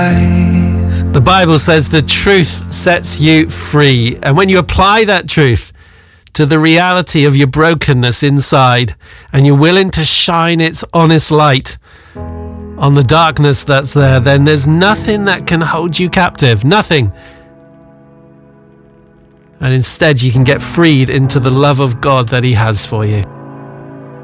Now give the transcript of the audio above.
The Bible says the truth sets you free. And when you apply that truth to the reality of your brokenness inside, and you're willing to shine its honest light on the darkness that's there, then there's nothing that can hold you captive. Nothing. And instead you can get freed into the love of God that He has for you.